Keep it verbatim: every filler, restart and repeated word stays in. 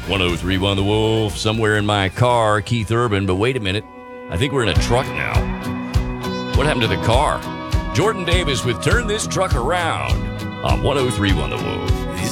one oh three one The Wolf, somewhere in my car, Keith Urban. But wait a minute. I think we're in a truck now. What happened to the car? Jordan Davis with Turn This Truck Around on one oh three one The Wolf.